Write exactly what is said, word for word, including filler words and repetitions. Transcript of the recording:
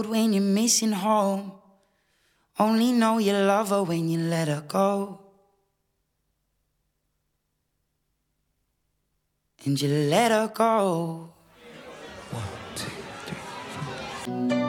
When you're missing home, only know you love her when you let her go. And you let her go. One, two, three, four.